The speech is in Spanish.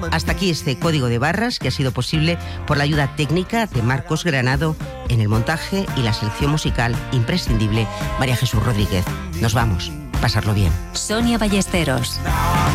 Hasta aquí este código de barras que ha sido posible por la ayuda técnica de Marcos Granado en el montaje y la selección musical imprescindible María Jesús Rodríguez. Nos vamos. Pasarlo bien. Sonia Ballesteros.